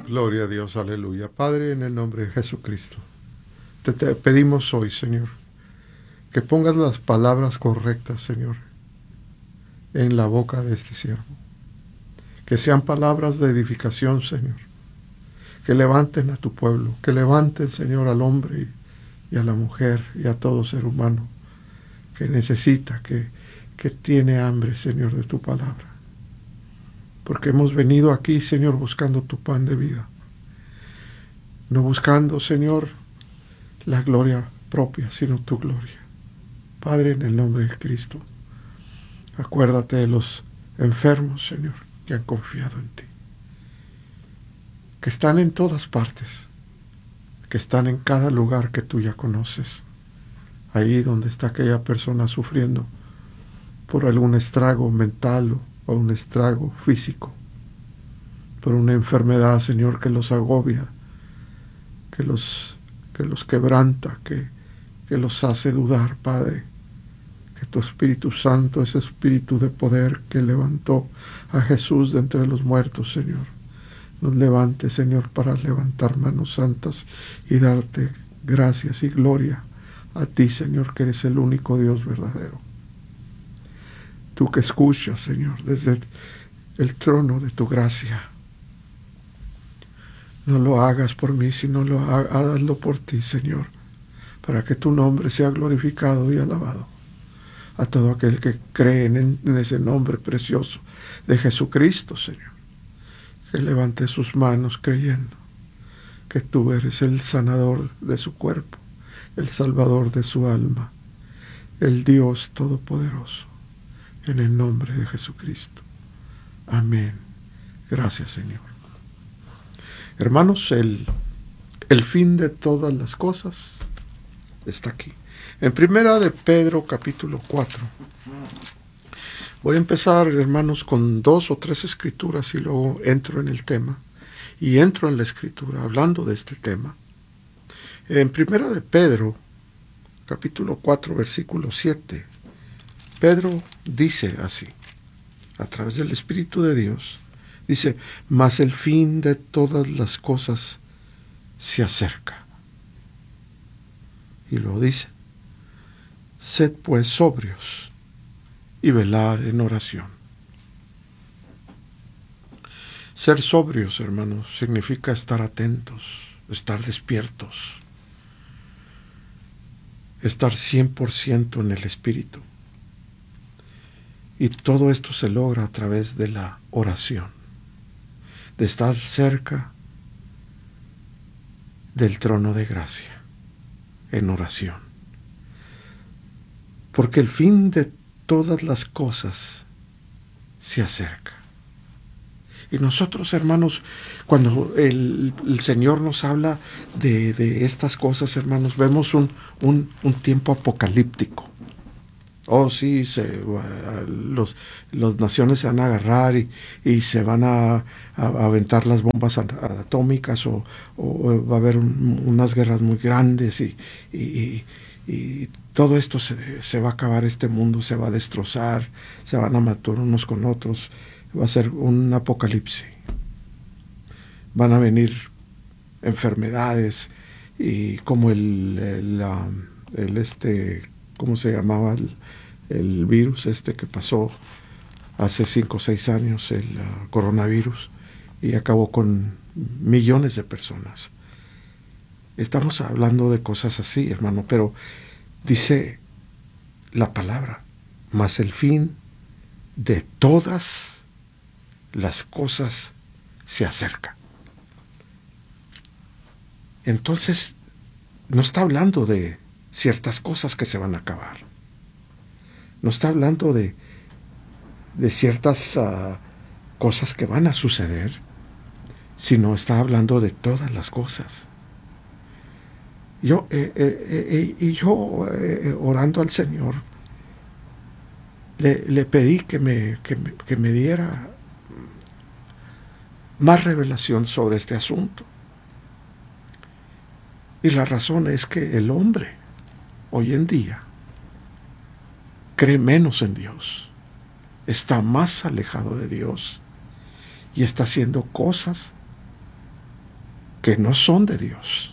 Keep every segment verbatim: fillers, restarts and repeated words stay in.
Gloria a Dios, aleluya. Padre, en el nombre de Jesucristo, te, te pedimos hoy, Señor, que pongas las palabras correctas, Señor, en la boca de este siervo. Que sean palabras de edificación, Señor. Que levanten a tu pueblo, que levanten, Señor, al hombre y a la mujer y a todo ser humano que necesita, que, que tiene hambre, Señor, de tu palabra. Porque hemos venido aquí, Señor, buscando tu pan de vida. No buscando, Señor, la gloria propia, sino tu gloria. Padre, en el nombre de Cristo, acuérdate de los enfermos, Señor, que han confiado en ti. Que están en todas partes, que están en cada lugar que tú ya conoces. Ahí donde está aquella persona sufriendo por algún estrago mental o un estrago físico, por una enfermedad, Señor, que los agobia, que los, que los quebranta, que, que los hace dudar, Padre. Que tu Espíritu Santo, ese Espíritu de poder que levantó a Jesús de entre los muertos, Señor, nos levante, Señor, para levantar manos santas y darte gracias y gloria a ti, Señor, que eres el único Dios verdadero. Tú que escuchas, Señor, desde el trono de tu gracia. No lo hagas por mí, sino lo hazlo por ti, Señor, para que tu nombre sea glorificado y alabado. A todo aquel que cree en, en ese nombre precioso de Jesucristo, Señor, que levante sus manos creyendo que tú eres el sanador de su cuerpo, el salvador de su alma, el Dios todopoderoso, en el nombre de Jesucristo. Amén. Gracias, Señor. Hermanos, el, el fin de todas las cosas está aquí. En primera de Pedro, capítulo cuatro. Voy a empezar, hermanos, con dos o tres escrituras y luego entro en el tema. Y entro en la escritura hablando de este tema. En primera de Pedro, capítulo cuatro, versículo siete. Pedro dice así, a través del Espíritu de Dios, dice, mas el fin de todas las cosas se acerca. Y lo dice, sed pues sobrios y velad en oración. Ser sobrios, hermanos, significa estar atentos, estar despiertos, estar cien por ciento en el Espíritu. Y todo esto se logra a través de la oración, de estar cerca del trono de gracia, en oración. Porque el fin de todas las cosas se acerca. Y nosotros, hermanos, cuando el, el Señor nos habla de, de estas cosas, hermanos, vemos un, un, un tiempo apocalíptico. Oh, sí, se, los, las naciones se van a agarrar y, y se van a, a, a aventar las bombas atómicas o, o va a haber un, unas guerras muy grandes y, y, y todo esto se, se va a acabar, este mundo se va a destrozar, se van a matar unos con otros, va a ser un apocalipsis. Van a venir enfermedades y como el, el, el este, ¿cómo se llamaba? El, el virus este que pasó hace cinco o seis años, el uh, coronavirus, y acabó con millones de personas. Estamos hablando de cosas así, hermano, pero dice la palabra, mas el fin de todas las cosas se acerca. Entonces, no está hablando de ciertas cosas que se van a acabar. No está hablando de, de ciertas uh, cosas que van a suceder, sino está hablando de todas las cosas. Yo, eh, eh, eh, y yo eh, orando al Señor, le, le pedí que me, que, me, que me diera más revelación sobre este asunto. Y la razón es que el hombre, hoy en día, cree menos en Dios, está más alejado de Dios y está haciendo cosas que no son de Dios.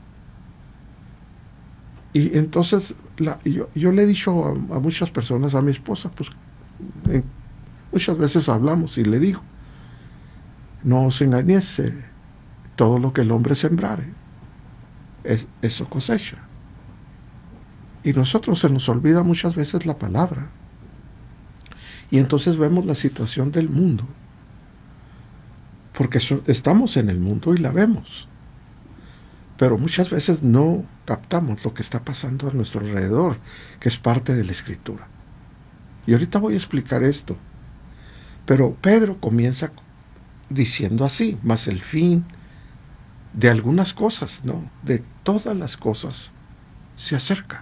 Y entonces la, yo, yo le he dicho a, a muchas personas, a mi esposa, pues en, muchas veces hablamos y le digo, no os engañéis, todo lo que el hombre sembrare, es, eso cosecha. Y nosotros se nos olvida muchas veces la palabra. Y entonces vemos la situación del mundo, porque so, estamos en el mundo y la vemos. Pero muchas veces no captamos lo que está pasando a nuestro alrededor, que es parte de la Escritura. Y ahorita voy a explicar esto. Pero Pedro comienza diciendo así, mas el fin de algunas cosas, no, de todas las cosas, se acerca.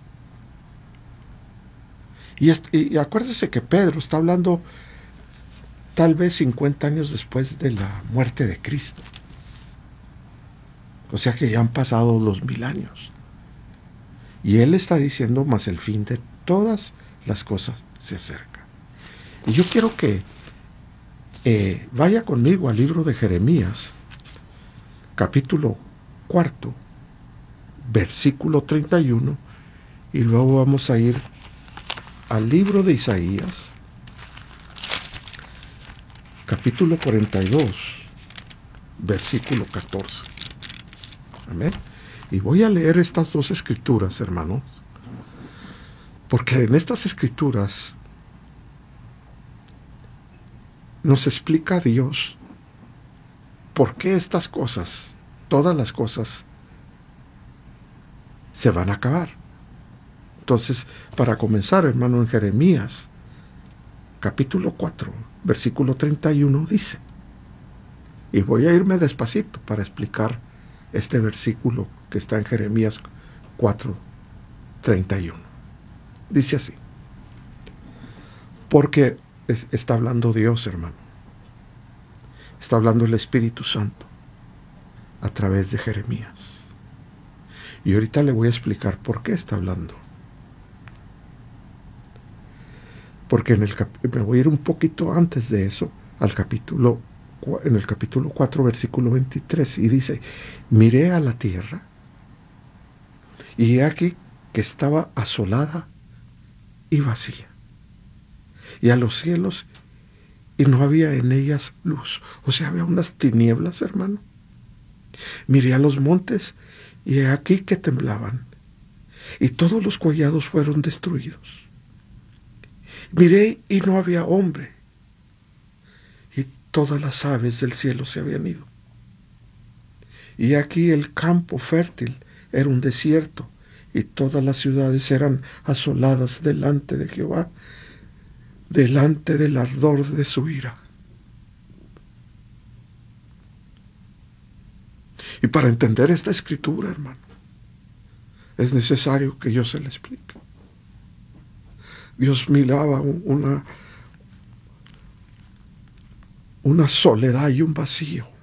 Y, y acuérdese que Pedro está hablando tal vez cincuenta años después de la muerte de Cristo. O sea que ya han pasado dos mil años. Y él está diciendo, mas el fin de todas las cosas se acerca. Y yo quiero que eh, vaya conmigo al libro de Jeremías, capítulo cuarto, versículo treinta y uno, y luego vamos a ir al libro de Isaías, capítulo cuarenta y dos, versículo catorce. Amén. Y voy a leer estas dos escrituras, hermanos, porque en estas escrituras nos explica Dios por qué estas cosas, todas las cosas, se van a acabar. Entonces, para comenzar, hermano, en Jeremías, capítulo cuatro, versículo treinta y uno, dice, y voy a irme despacito para explicar este versículo que está en Jeremías cuatro, treinta y uno. Dice así, porque es, está hablando Dios, hermano. Está hablando el Espíritu Santo a través de Jeremías. Y ahorita le voy a explicar por qué está hablando. Porque en el me voy a ir un poquito antes de eso, al capítulo en el capítulo cuatro, versículo veintitrés, y dice, miré a la tierra, y he aquí que estaba asolada y vacía, y a los cielos, y no había en ellas luz. O sea, había unas tinieblas, hermano. Miré a los montes, y he aquí que temblaban, y todos los collados fueron destruidos. Miré y no había hombre, y todas las aves del cielo se habían ido. Y aquí el campo fértil era un desierto, y todas las ciudades eran asoladas delante de Jehová, delante del ardor de su ira. Y para entender esta escritura, hermano, es necesario que yo se la explique. Dios miraba una, una soledad y un vacío.